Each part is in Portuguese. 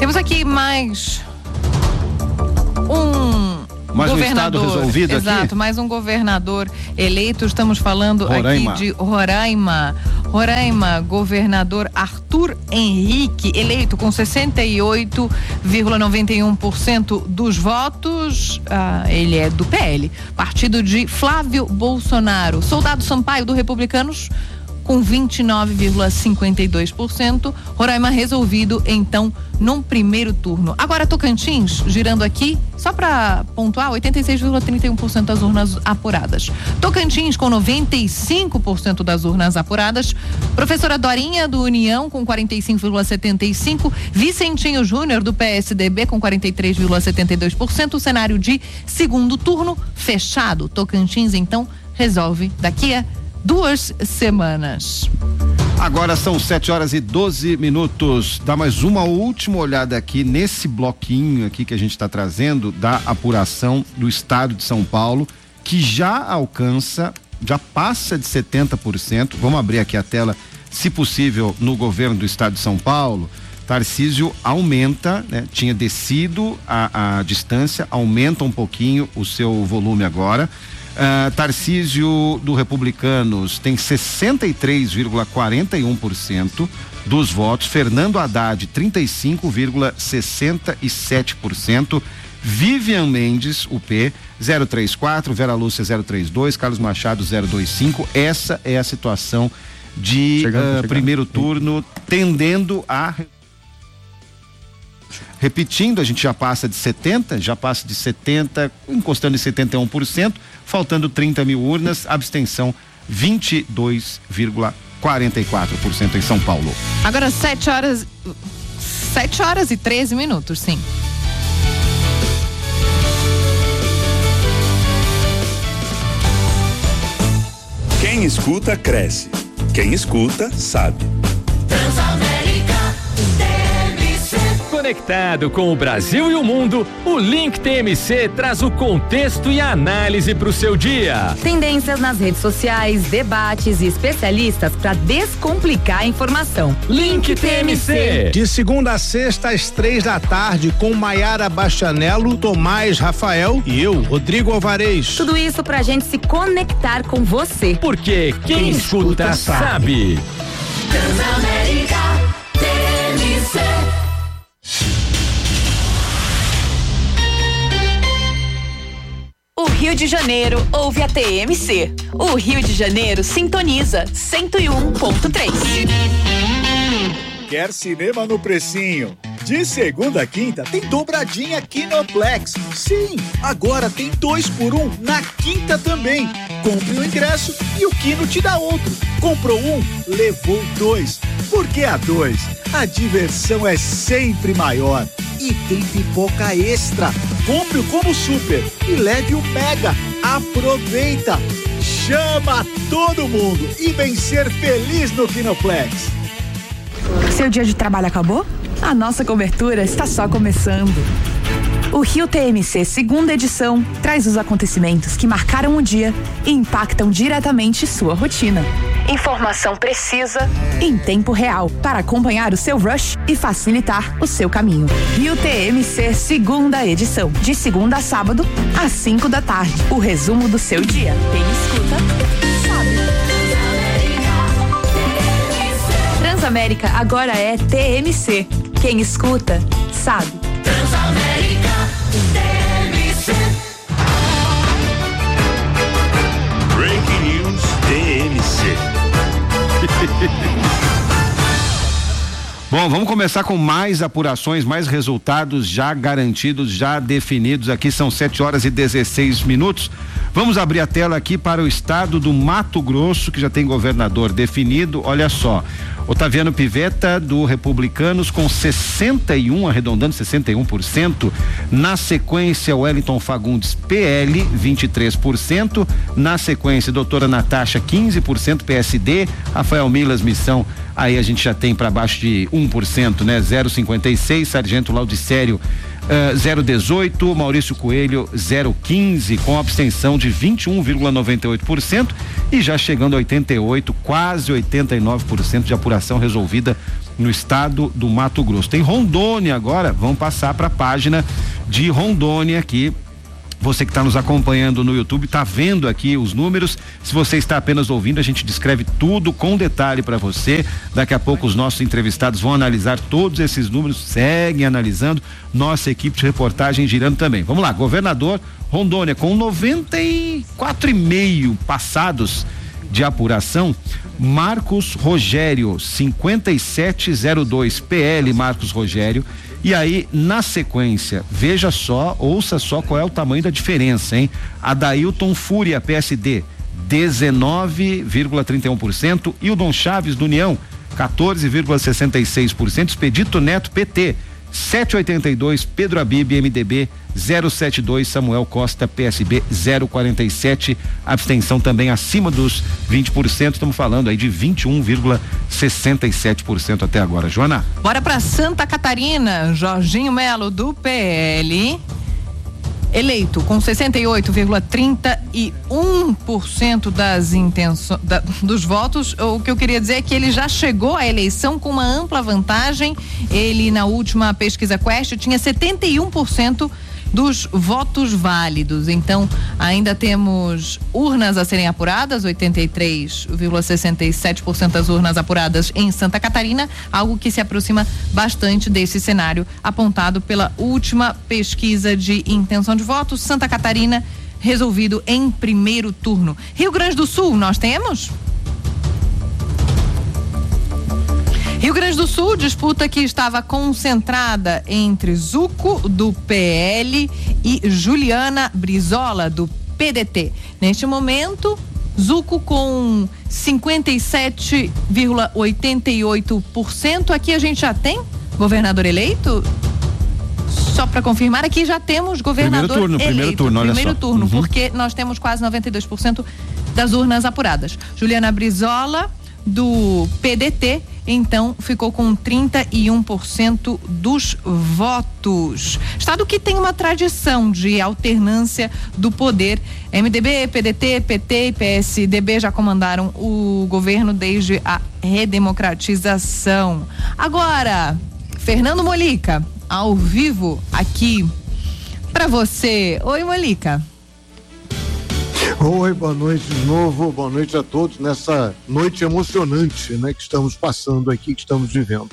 Temos aqui mais mais governador, um estado resolvido. exato, aqui? Mais um governador eleito. Estamos falando Roraima. aqui de Roraima. Roraima, governador Arthur Henrique, eleito com 68,91% dos votos. Ele é do PL, partido de Flávio Bolsonaro. Soldado Sampaio, do Republicanos, com 29,52%. Roraima resolvido, então, num primeiro turno. Agora, Tocantins, girando aqui, só para pontuar, 86,31% das urnas apuradas. Tocantins, com 95% das urnas apuradas. Professora Dorinha, do União, com 45,75%. Vicentinho Júnior, do PSDB, com 43,72%. O cenário de segundo turno fechado. Tocantins, então, resolve daqui a 2 semanas. Agora são 7h12. Dá mais uma última olhada aqui nesse bloquinho aqui que a gente está trazendo da apuração do estado de São Paulo, que já passa de 70%. Vamos abrir aqui a tela, se possível, no governo do estado de São Paulo. Tarcísio aumenta, né? Tinha descido a distância, aumenta um pouquinho o seu volume agora. Tarcísio do Republicanos tem 63,41% dos votos. Fernando Haddad, 35,67%. Vivian Mendes, UP, 034, Vera Lúcia, 032, Carlos Machado, 025. Essa é a situação de primeiro turno, tendendo a... Repetindo, a gente já passa de 70, encostando em 71%, faltando 30 mil urnas, abstenção 22,44% em São Paulo. Agora 7h13, sim. Quem escuta, cresce. Quem escuta, sabe. Conectado com o Brasil e o mundo, o Link TMC traz o contexto e a análise para o seu dia. Tendências nas redes sociais, debates e especialistas para descomplicar a informação. Link TMC. De segunda a sexta às 3h, com Maiara Bastianello, Tomás Rafael e eu, Rodrigo Alvarez. Tudo isso pra gente se conectar com você. Porque quem escuta sabe. Transamérica TMC. O Rio de Janeiro ouve a TMC. O Rio de Janeiro sintoniza 101.3. Quer cinema no precinho? De segunda a quinta tem dobradinha Kinoplex. Sim, agora tem 2 por 1 na quinta também. Compre o ingresso e o Kino te dá outro. Comprou um, levou 2. Porque a 2, a diversão é sempre maior. E tem pipoca extra. Compre o Combo Super e leve o Mega. Aproveita! Chama todo mundo e vem ser feliz no Kinoplex. Seu dia de trabalho acabou? A nossa cobertura está só começando. O Rio TMC segunda edição traz os acontecimentos que marcaram o dia e impactam diretamente sua rotina. Informação precisa em tempo real para acompanhar o seu rush e facilitar o seu caminho. Rio TMC segunda edição, de segunda a sábado às 5h. O resumo do seu dia. Quem escuta sabe. Transamérica agora é TMC. Quem escuta sabe. Transamérica TMC. Breaking News TMC. Bom, vamos começar com mais apurações, mais resultados já garantidos, já definidos. Aqui são 7h16. Vamos abrir a tela aqui para o estado do Mato Grosso, que já tem governador definido. Olha só, Otaviano Pivetta, do Republicanos, com 61%. Na sequência, Wellington Fagundes, PL, 23%. Na sequência, doutora Natasha, 15%, PSD. Rafael Milas, Missão, aí a gente já tem para baixo de 1%, né? 0,56%. Sargento Laudicério, 0,18, Maurício Coelho 0,15, com abstenção de 21,98% e já chegando a 88, quase 89% de apuração resolvida no estado do Mato Grosso. Tem Rondônia agora, vamos passar para a página de Rondônia aqui. Você que está nos acompanhando no YouTube está vendo aqui os números. Se você está apenas ouvindo, a gente descreve tudo com detalhe para você. Daqui a pouco os nossos entrevistados vão analisar todos esses números, seguem analisando. Nossa equipe de reportagem girando também. Vamos lá, governador Rondônia com 94,5 passados de apuração. Marcos Rogério 5702, PL Marcos Rogério. E aí, na sequência, veja só, ouça só qual é o tamanho da diferença, hein? Adailton Fúria, PSD, 19,31%. Hildon Chaves, do União, 14,66%. Expedito Neto, PT, 7,82%. Pedro Abib, MDB, 0,72%. Samuel Costa, PSB, 0,47%. Abstenção também acima dos 20%. Estamos falando aí de 21,67% até agora. Joana. Bora para Santa Catarina. Jorginho Melo, do PL, eleito com 68,31% dos votos. O que eu queria dizer é que ele já chegou à eleição com uma ampla vantagem. Ele, na última pesquisa Quest, tinha 71% dos votos válidos. Então, ainda temos urnas a serem apuradas, 83,67% das urnas apuradas em Santa Catarina, algo que se aproxima bastante desse cenário apontado pela última pesquisa de intenção de voto. Santa Catarina resolvido em primeiro turno. Rio Grande do Sul, nós temos? Rio Grande do Sul, disputa que estava concentrada entre Zuco, do PL, e Juliana Brizola, do PDT. Neste momento, Zuco com 57,88%. Aqui a gente já tem governador eleito? Só para confirmar, aqui já temos governador eleito. Primeiro turno, olha só. Primeiro turno, porque nós temos quase 92% das urnas apuradas. Juliana Brizola, do PDT, então ficou com 31% dos votos. Estado que tem uma tradição de alternância do poder. MDB, PDT, PT e PSDB já comandaram o governo desde a redemocratização. Agora, Fernando Molica, ao vivo aqui para você. Oi, Molica. Oi, boa noite de novo, boa noite a todos nessa noite emocionante, né, que estamos passando aqui, que estamos vivendo.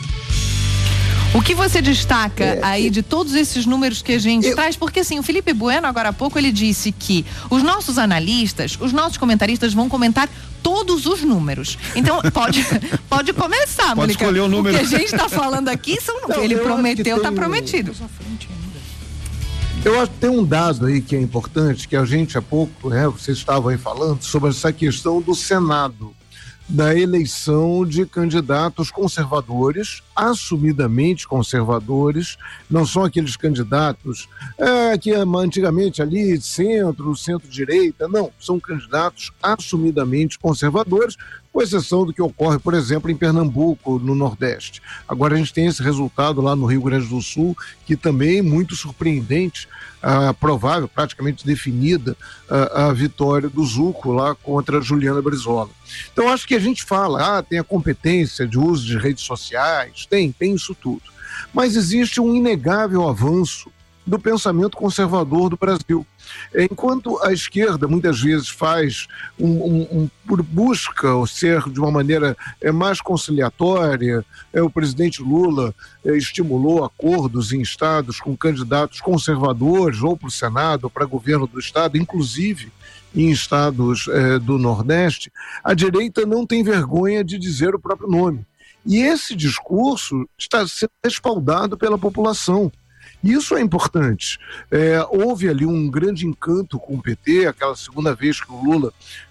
O que você destaca aí de todos esses números que a gente traz? Porque assim, o Felipe Bueno, agora há pouco, ele disse que os nossos analistas, os nossos comentaristas vão comentar todos os números. Então, pode começar, pode Mônica. Escolher o número. O que a gente está falando aqui são o que ele prometeu, está prometido. Eu acho que tem um dado aí que é importante, que a gente há pouco, vocês estavam aí falando sobre essa questão do Senado, da eleição de candidatos conservadores, assumidamente conservadores, não são aqueles candidatos que antigamente ali centro-direita, não, são candidatos assumidamente conservadores, com exceção do que ocorre, por exemplo, em Pernambuco, no Nordeste. Agora a gente tem esse resultado lá no Rio Grande do Sul, que também é muito surpreendente, provável, praticamente definida, a vitória do Zuco lá contra a Juliana Brizola. Então acho que a gente fala, tem a competência de uso de redes sociais, tem isso tudo. Mas existe um inegável avanço do pensamento conservador do Brasil. Enquanto a esquerda muitas vezes faz busca ser de uma maneira mais conciliatória, o presidente Lula estimulou acordos em estados com candidatos conservadores, ou para o Senado, ou para governo do estado, inclusive em estados do Nordeste, a direita não tem vergonha de dizer o próprio nome. E esse discurso está sendo respaldado pela população. Isso é importante. Houve ali um grande encanto com o PT, aquela segunda vez que o Lula,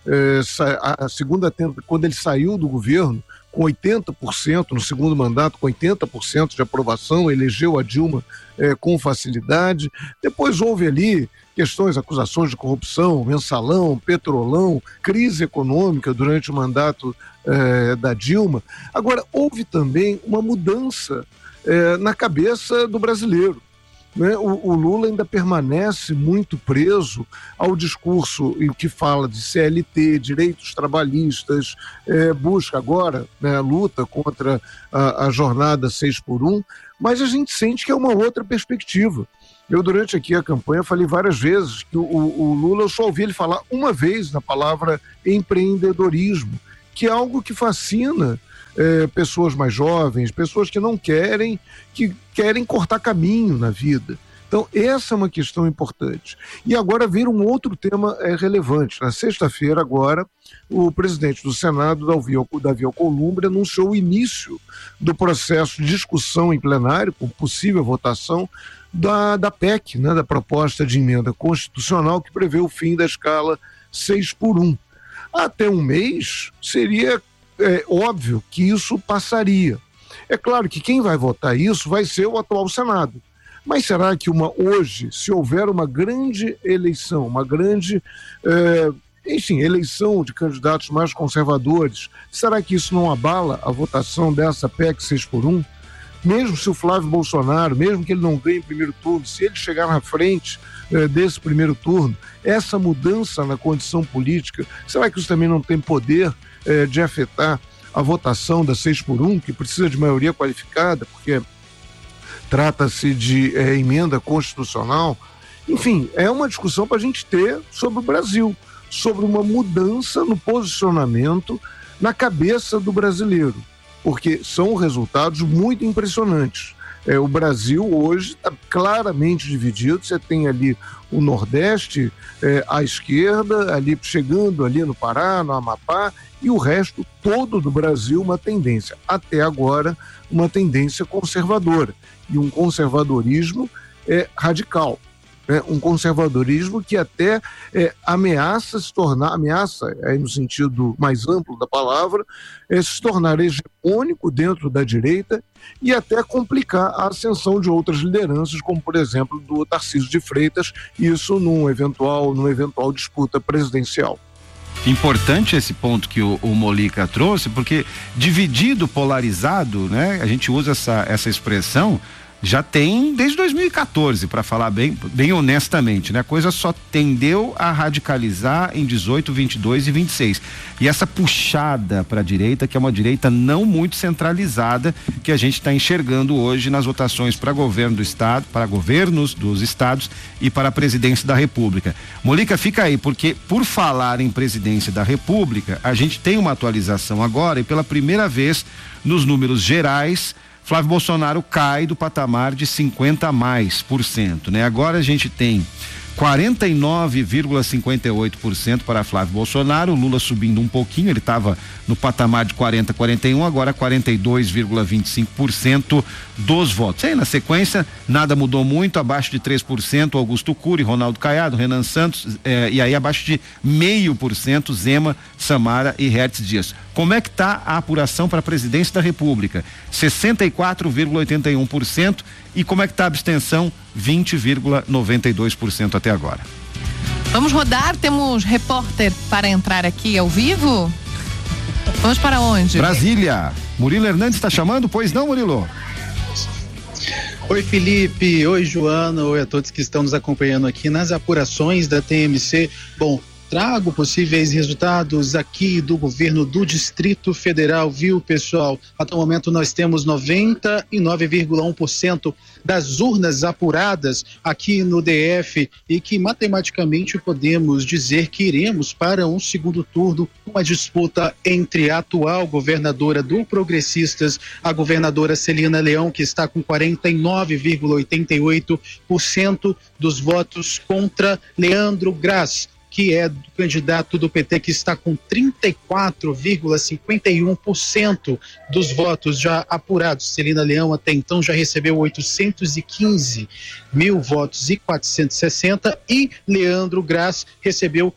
quando ele saiu do governo, com 80%, no segundo mandato, com 80% de aprovação, elegeu a Dilma com facilidade. Depois houve ali questões, acusações de corrupção, mensalão, petrolão, crise econômica durante o mandato da Dilma. Agora, houve também uma mudança na cabeça do brasileiro. né? O Lula ainda permanece muito preso ao discurso em que fala de CLT, direitos trabalhistas, busca agora, né, luta contra a jornada 6x1, mas a gente sente que é uma outra perspectiva. Eu, durante aqui a campanha, falei várias vezes que o Lula, eu só ouvi ele falar uma vez na palavra empreendedorismo, que é algo que fascina pessoas mais jovens, pessoas que não querem, que querem cortar caminho na vida. Então, essa é uma questão importante. E agora vem um outro tema relevante. Na sexta-feira, agora, o presidente do Senado, Davi Alcolumbre, anunciou o início do processo de discussão em plenário, com possível votação, da PEC, né, da proposta de emenda constitucional que prevê o fim da escala 6x1. Até um mês, seria óbvio que isso passaria. É claro que quem vai votar isso vai ser o atual Senado. Mas será que hoje, se houver uma grande eleição, uma grande eleição de candidatos mais conservadores, será que isso não abala a votação dessa PEC 6x1? Mesmo se o Flávio Bolsonaro, mesmo que ele não ganhe em primeiro turno, se ele chegar na frente desse primeiro turno, essa mudança na condição política, será que isso também não tem poder de afetar a votação da 6x1, que precisa de maioria qualificada, porque trata-se de emenda constitucional? Enfim, é uma discussão para a gente ter sobre o Brasil, sobre uma mudança no posicionamento na cabeça do brasileiro, porque são resultados muito impressionantes. O Brasil hoje está claramente dividido. Você tem ali o Nordeste à esquerda, ali chegando ali no Pará, no Amapá, e o resto todo do Brasil uma tendência, até agora, uma tendência conservadora, e um conservadorismo radical. Um conservadorismo que até ameaça se tornar, no sentido mais amplo da palavra, se tornar hegemônico dentro da direita e até complicar a ascensão de outras lideranças, como por exemplo do Tarcísio de Freitas, isso numa eventual disputa presidencial. Importante esse ponto que o Molica trouxe, porque dividido, polarizado, né? A gente usa essa expressão já tem desde 2014, para falar bem honestamente, né? A coisa só tendeu a radicalizar em 18, 22 e 26. E essa puxada para a direita, que é uma direita não muito centralizada, que a gente está enxergando hoje nas votações para governo do estado, para governos dos estados e para a presidência da República. Molica, fica aí, porque por falar em presidência da República, a gente tem uma atualização agora e pela primeira vez nos números gerais, Flávio Bolsonaro cai do patamar de 50%, né? Agora a gente tem 49,58% para Flávio Bolsonaro, o Lula subindo um pouquinho, ele estava no patamar de 41, agora 42,25% dos votos. Aí na sequência, nada mudou muito, abaixo de 3%, Augusto Cury, Ronaldo Caiado, Renan Santos, e aí abaixo de 0,5%, Zema, Samara e Hertz Dias. Como é que está a apuração para a presidência da República? 64,81%. E como é que está a abstenção? 20,92% até agora. Vamos rodar, temos repórter para entrar aqui ao vivo? Vamos para onde? Brasília. Murilo Hernandes está chamando? Pois não, Murilo? Oi, Felipe. Oi, Joana. Oi a todos que estão nos acompanhando aqui nas apurações da TMC. Bom, trago possíveis resultados aqui do governo do Distrito Federal, viu, pessoal? Até o momento nós temos 99,1% das urnas apuradas aqui no DF e que matematicamente podemos dizer que iremos para um segundo turno, uma disputa entre a atual governadora do Progressistas, a governadora Celina Leão, que está com 49,88% dos votos, contra Leandro Graz, que é do candidato do PT, que está com 34,51% dos votos já apurados. Celina Leão até então já recebeu 815 mil votos e 460 e Leandro Graz recebeu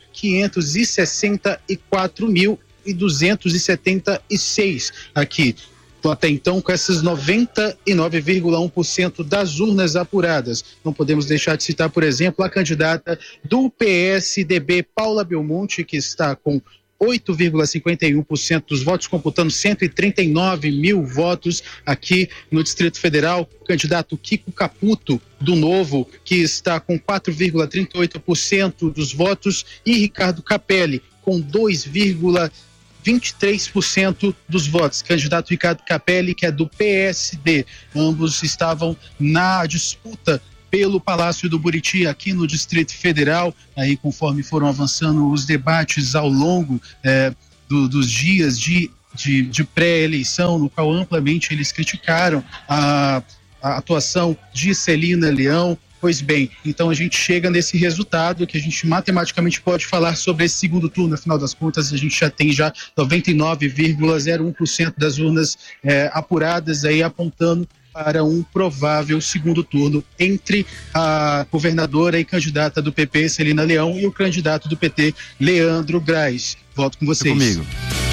564.276 aqui. Até então, com essas 99,1% das urnas apuradas. Não podemos deixar de citar, por exemplo, a candidata do PSDB, Paula Belmonte, que está com 8,51% dos votos, computando 139 mil votos aqui no Distrito Federal. O candidato Kiko Caputo, do Novo, que está com 4,38% dos votos, e Ricardo Capelli, com 2,23% dos votos. Candidato Ricardo Capelli, que é do PSD. Ambos estavam na disputa pelo Palácio do Buriti, aqui no Distrito Federal. Aí, conforme foram avançando os debates ao longo dos dias de pré-eleição, no qual amplamente eles criticaram a atuação de Celina Leão. Pois bem, então a gente chega nesse resultado que a gente matematicamente pode falar sobre esse segundo turno. Afinal das contas, a gente já tem 99,01% das urnas apuradas, aí apontando para um provável segundo turno entre a governadora e candidata do PP, Celina Leão, e o candidato do PT, Leandro Grais. Volto com vocês. Comigo.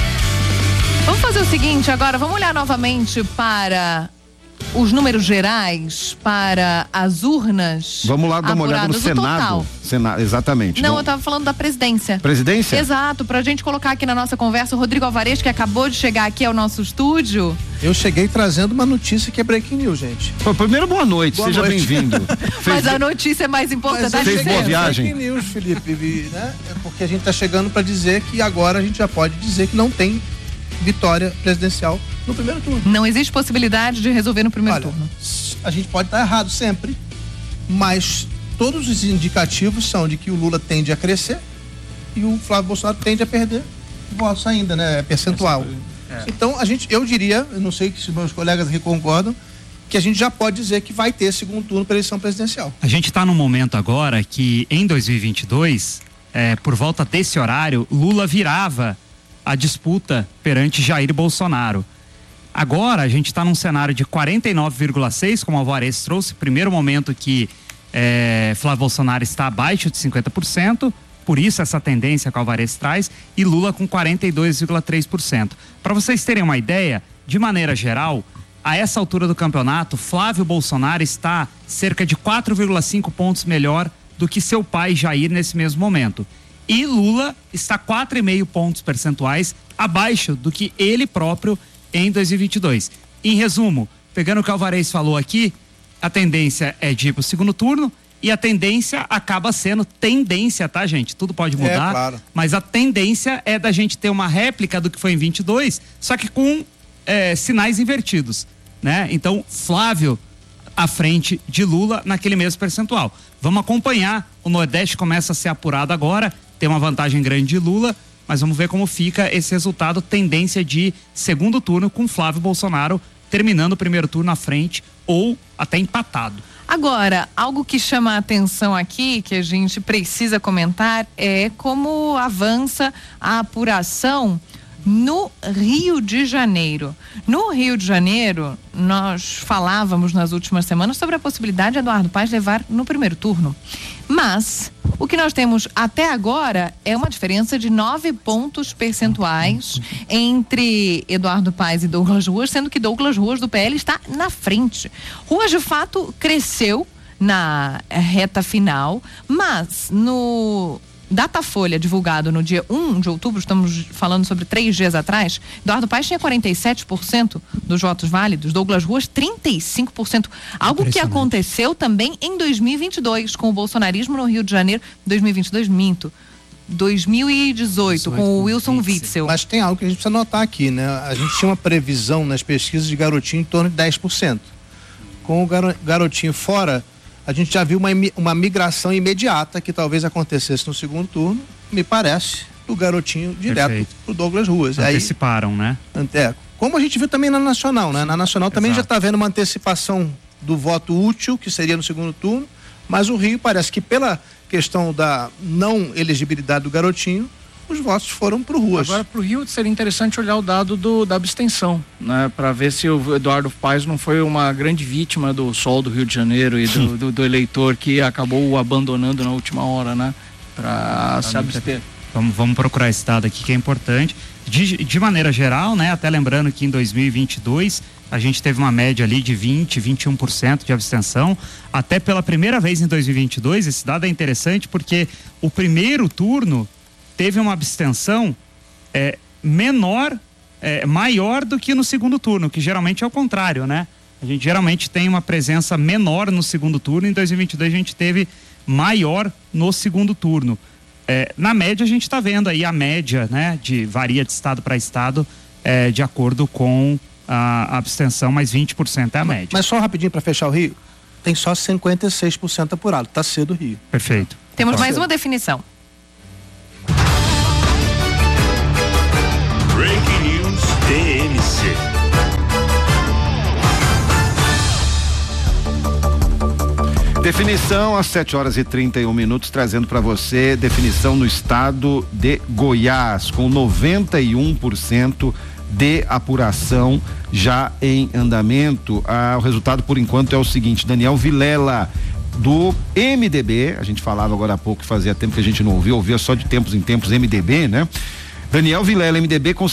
Vamos fazer o seguinte agora, vamos olhar novamente para os números gerais, para as urnas. Vamos lá dar uma olhada no Senado. Exatamente. Não, eu estava falando da presidência. Presidência? Exato, pra gente colocar aqui na nossa conversa o Rodrigo Alvarez, que acabou de chegar aqui ao nosso estúdio. Eu cheguei trazendo uma notícia que é breaking news, gente. Primeiro, boa noite, seja bem-vindo. Mas a notícia é mais importante. Fez boa viagem? Breaking news, Felipe, né? É porque a gente está chegando para dizer que agora a gente já pode dizer que não tem vitória presidencial no primeiro turno. Não existe possibilidade de resolver no primeiro turno. A gente pode estar errado sempre, mas todos os indicativos são de que o Lula tende a crescer e o Flávio Bolsonaro tende a perder votos ainda, né? Percentual. Então, eu diria, eu não sei se meus colegas aqui concordam, que a gente já pode dizer que vai ter segundo turno para eleição presidencial. A gente está num momento agora que em 2022, por volta desse horário, Lula virava a disputa perante Jair Bolsonaro. Agora a gente está num cenário de 49,6%, como o Alvarez trouxe, primeiro momento que Flávio Bolsonaro está abaixo de 50%, por isso essa tendência que o Alvarez traz, e Lula com 42,3%. Para vocês terem uma ideia, de maneira geral, a essa altura do campeonato, Flávio Bolsonaro está cerca de 4,5 pontos melhor do que seu pai Jair nesse mesmo momento. E Lula está 4,5 pontos percentuais abaixo do que ele próprio em 2022. Em resumo, pegando o que o Alvarez falou aqui, a tendência é de ir para o segundo turno e a tendência acaba sendo tendência, tá, gente? Tudo pode mudar, claro. Mas a tendência é da gente ter uma réplica do que foi em 22, só que com sinais invertidos, né? Então, Flávio à frente de Lula naquele mesmo percentual. Vamos acompanhar, o Nordeste começa a ser apurado agora, tem uma vantagem grande de Lula, mas vamos ver como fica esse resultado, tendência de segundo turno com Flávio Bolsonaro terminando o primeiro turno à frente ou até empatado. Agora, algo que chama a atenção aqui, que a gente precisa comentar, é como avança a apuração no Rio de Janeiro. No Rio de Janeiro, nós falávamos nas últimas semanas sobre a possibilidade de Eduardo Paes levar no primeiro turno. Mas o que nós temos até agora é uma diferença de 9 pontos percentuais entre Eduardo Paes e Douglas Ruas, sendo que Douglas Ruas do PL está na frente. Ruas, de fato, cresceu na reta final, mas no Datafolha, divulgado no dia 1 de outubro, estamos falando sobre 3 dias atrás, Eduardo Paes tinha 47% dos votos válidos, Douglas Ruas 35%, algo que aconteceu também em 2022 com o bolsonarismo no Rio de Janeiro, 2018 com o Wilson Witzel. Mas tem algo que a gente precisa notar aqui, né? A gente tinha uma previsão nas pesquisas de Garotinho em torno de 10%. Com o Garotinho fora, a gente já viu uma migração imediata que talvez acontecesse no segundo turno, me parece, do Garotinho direto pro Douglas Ruas. Anteciparam, né? Como a gente viu também na Nacional, né? Na Nacional também já está vendo uma antecipação do voto útil, que seria no segundo turno, mas o Rio parece que pela questão da não elegibilidade do Garotinho, os votos foram pro Ruas. Agora, pro Rio seria interessante olhar o dado da abstenção, né? Para ver se o Eduardo Paes não foi uma grande vítima do sol do Rio de Janeiro e do eleitor que acabou o abandonando na última hora, né? Para se abster. Vamos procurar esse dado aqui que é importante. De maneira geral, né? Até lembrando que em 2022 a gente teve uma média ali de 21% de abstenção. Até pela primeira vez em 2022, esse dado é interessante porque o primeiro turno teve uma abstenção maior do que no segundo turno, que geralmente é o contrário, né? A gente geralmente tem uma presença menor no segundo turno, em 2022 a gente teve maior no segundo turno. Na média a gente está vendo aí a média, né? Varia de estado para estado, de acordo com a abstenção, mas 20% é a média. Mas só rapidinho para fechar o Rio, tem só 56% apurado, tá cedo o Rio. Perfeito. Temos mais uma definição. Breaking News TMC. Definição às 7h31, trazendo para você definição no estado de Goiás, com 91% de apuração já em andamento. O resultado por enquanto é o seguinte: Daniel Vilela, do MDB, a gente falava agora há pouco, fazia tempo que a gente não ouvia só de tempos em tempos MDB, né? Daniel Vilela, MDB, com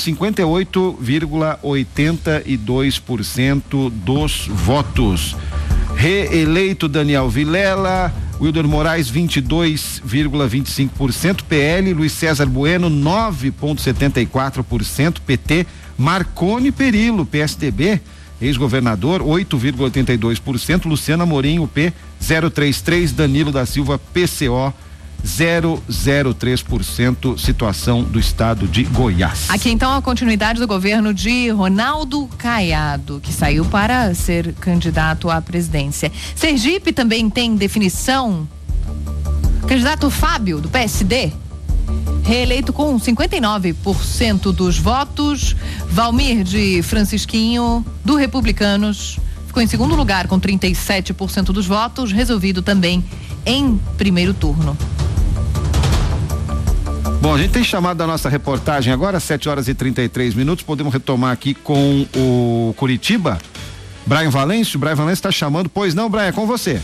58,82% dos votos. Reeleito Daniel Vilela. Wilder Moraes, 22,25%. PL, Luiz César Bueno, 9,74%. PT, Marconi Perillo, PSDB, ex-governador, 8,82%. Luciana Amorim, UP, 0,33%. Danilo da Silva, PCO, 0,03%. Situação do estado de Goiás. Aqui então a continuidade do governo de Ronaldo Caiado, que saiu para ser candidato à presidência. Sergipe também tem definição. Candidato Fábio, do PSD, reeleito com 59% dos votos. Valmir de Francisquinho, do Republicanos, ficou em segundo lugar com 37% dos votos, resolvido também em primeiro turno. Bom, a gente tem chamado da nossa reportagem agora, 7h33. Podemos retomar aqui com o Curitiba. Brian Valêncio. Brian Valêncio está chamando. Pois não, Brian, é com você.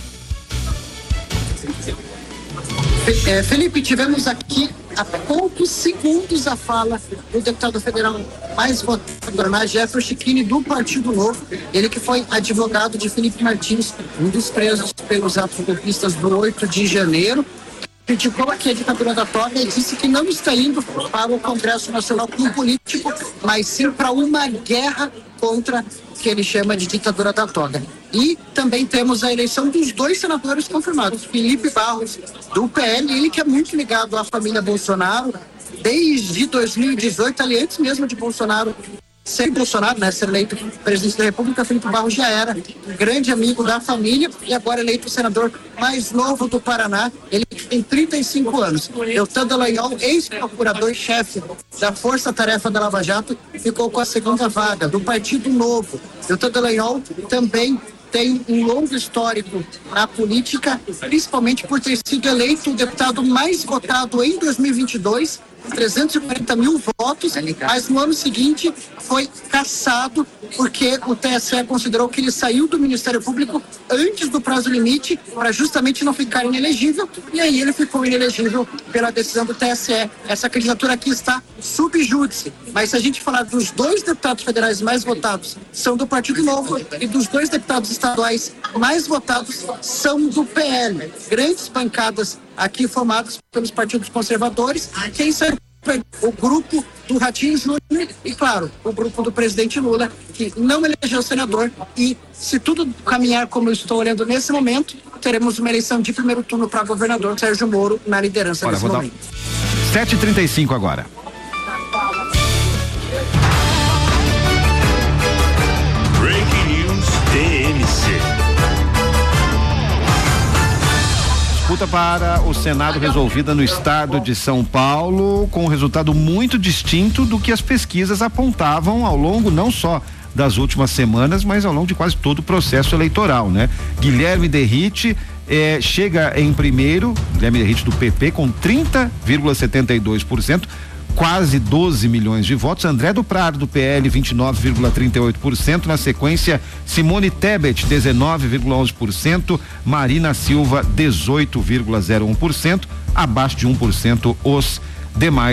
Felipe, tivemos aqui há poucos segundos a fala do deputado federal mais votado, Jefferson Chiquini, do Partido Novo, ele que foi advogado de Felipe Martins, um dos presos pelos atos golpistas do 8 de janeiro. Criticou aqui a ditadura da toga e disse que não está indo para o Congresso Nacional como político, mas sim para uma guerra contra o que ele chama de ditadura da toga. E também temos a eleição dos dois senadores confirmados, Felipe Barros, do PL, ele que é muito ligado à família Bolsonaro, desde 2018, ali antes mesmo de Bolsonaro ser Bolsonaro, né, ser eleito presidente da República. Felipe Barros já era um grande amigo da família e agora eleito o senador mais novo do Paraná. Ele tem 35 anos. Deltan Dallagnol, ex-procurador-chefe da Força Tarefa da Lava Jato, ficou com a segunda vaga do Partido Novo. Deltan Dallagnol também tem um longo histórico na política, principalmente por ter sido eleito o deputado mais votado em 2022, 340 mil votos, mas no ano seguinte foi cassado porque o TSE considerou que ele saiu do Ministério Público antes do prazo limite para justamente não ficar inelegível, e aí ele ficou inelegível pela decisão do TSE. Essa candidatura aqui está sub júdice, mas se a gente falar dos dois deputados federais mais votados são do Partido Novo e dos dois deputados estaduais mais votados são do PL. Grandes bancadas aqui formadas pelos partidos conservadores. Quem saiu? O grupo do Ratinho Júnior e, claro, o grupo do presidente Lula, que não elegeu senador. E se tudo caminhar como eu estou olhando nesse momento, teremos uma eleição de primeiro turno para governador Sérgio Moro na liderança nesse momento. 7h35 agora. Breaking News TMC. Disputa para o Senado resolvida no estado de São Paulo, com um resultado muito distinto do que as pesquisas apontavam ao longo não só das últimas semanas, mas ao longo de quase todo o processo eleitoral, né? Guilherme Derrite chega em primeiro, Guilherme Derrite do PP, com 30,72%, quase 12 milhões de votos. André do Prado do PL, 29,38%. Na sequência, Simone Tebet, 19,11%. Marina Silva, 18,01%. Abaixo de 1% os demais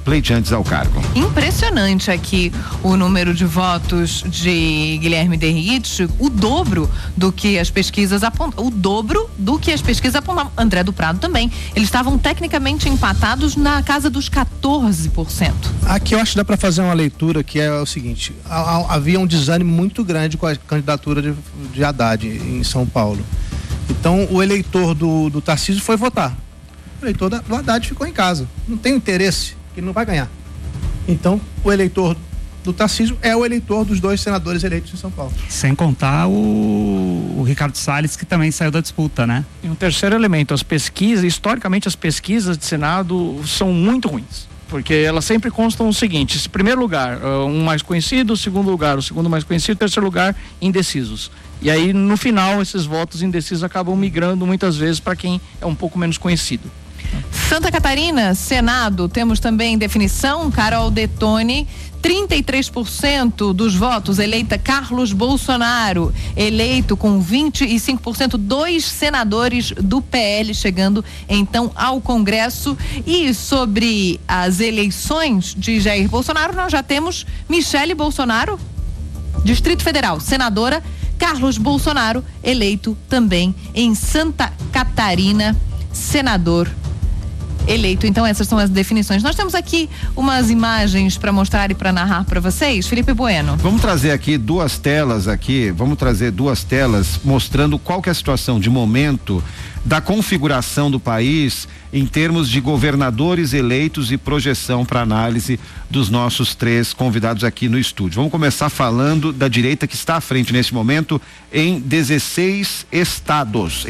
pleiteantes ao cargo. Impressionante aqui o número de votos de Guilherme Derrite, o dobro do que as pesquisas apontam, André do Prado também. Eles estavam tecnicamente empatados na casa dos 14%. Aqui eu acho que dá para fazer uma leitura que é o seguinte: havia um desânimo muito grande com a candidatura de Haddad em São Paulo. Então o eleitor do Tarcísio foi votar. O eleitor do Haddad ficou em casa. Não tem interesse, ele não vai ganhar. Então o eleitor do Tarcísio é o eleitor dos 2 senadores eleitos em São Paulo. Sem contar o Ricardo Salles, que também saiu da disputa, né? E um terceiro elemento, historicamente as pesquisas de Senado são muito ruins. Porque elas sempre constam o seguinte: primeiro lugar, um mais conhecido, segundo lugar, o segundo mais conhecido, terceiro lugar, indecisos. E aí, no final, esses votos indecisos acabam migrando muitas vezes para quem é um pouco menos conhecido. Santa Catarina, Senado, temos também definição, Carol Detoni, 33% dos votos, eleita Carlos Bolsonaro, eleito com 25%, 2 senadores do PL chegando então ao Congresso. E sobre as eleições de Jair Bolsonaro, nós já temos Michele Bolsonaro, Distrito Federal, senadora, Carlos Bolsonaro, eleito também em Santa Catarina, senador eleito. Então essas são as definições. Nós temos aqui umas imagens para mostrar e para narrar para vocês. Felipe Bueno. Vamos trazer duas telas mostrando qual que é a situação de momento da configuração do país em termos de governadores eleitos e projeção para análise dos nossos 3 convidados aqui no estúdio. Vamos começar falando da direita, que está à frente nesse momento em 16 estados.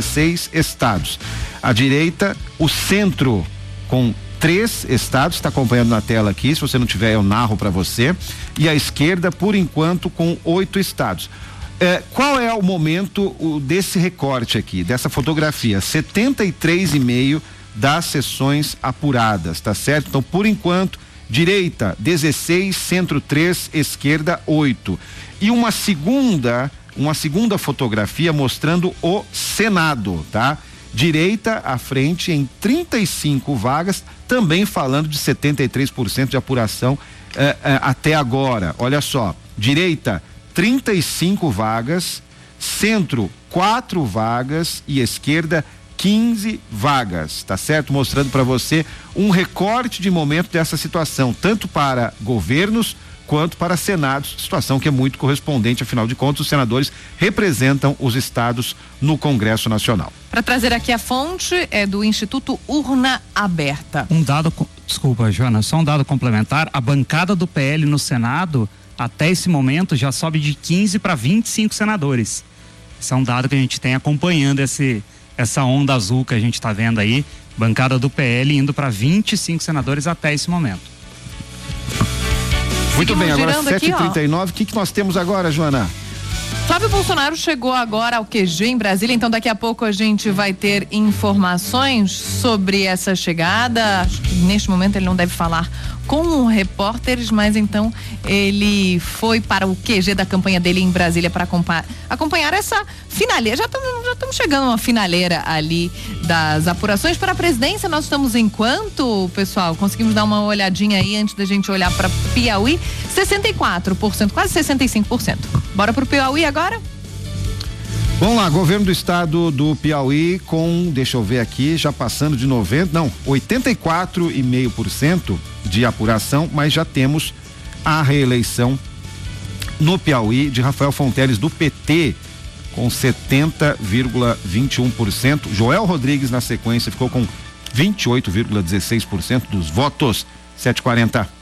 A direita, o centro com 3 estados, está acompanhando na tela aqui, se você não tiver eu narro para você, e a esquerda por enquanto com 8 estados. Qual é o momento desse recorte aqui, dessa fotografia? 73,5% das sessões apuradas, tá certo? Então, por enquanto, direita 16, centro 3, esquerda 8. E uma segunda fotografia mostrando o Senado, tá? Direita à frente em 35 vagas, também falando de 73% de apuração até agora. Olha só, direita 35 vagas, centro 4 vagas e esquerda 15 vagas, tá certo? Mostrando para você um recorte de momento dessa situação, tanto para governos quanto para senados, situação que é muito correspondente, afinal de contas os senadores representam os estados no Congresso Nacional. Para trazer aqui a fonte é do Instituto Urna Aberta. Desculpa, Joana, só um dado complementar: a bancada do PL no Senado até esse momento já sobe de 15 para 25 senadores. Esse é um dado que a gente tem acompanhando essa onda azul que a gente está vendo aí, bancada do PL indo para 25 senadores até esse momento. Muito bem, agora 7h39, o que nós temos agora, Joana? Flávio Bolsonaro chegou agora ao QG em Brasília, então daqui a pouco a gente vai ter informações sobre essa chegada. Acho que neste momento ele não deve falar com repórteres, mas então ele foi para o QG da campanha dele em Brasília para acompanhar essa finaleira. Já estamos chegando a uma finaleira ali das apurações para a presidência. Nós estamos em quanto, pessoal? Conseguimos dar uma olhadinha aí antes da gente olhar para Piauí? 64%, quase 65%. Bora pro Piauí agora? Vamos lá, governo do estado do Piauí deixa eu ver aqui, já passando de 84,5% de apuração, mas já temos a reeleição no Piauí de Rafael Fonteles do PT com 70,21%. Joel Rodrigues na sequência ficou com 28,16% dos votos. 7h40.